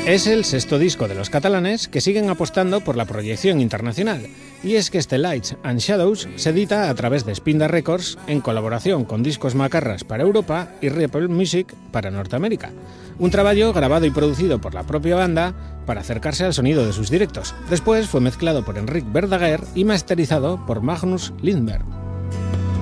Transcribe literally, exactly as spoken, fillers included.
Es el sexto disco de los catalanes que siguen apostando por la proyección internacional, y es que este Lights and Shadows se edita a través de Spinda Records en colaboración con Discos Macarras para Europa y Ripple Music para Norteamérica. Un trabajo grabado y producido por la propia banda para acercarse al sonido de sus directos. Después fue mezclado por Enric Verdaguer y masterizado por Magnus Lindberg.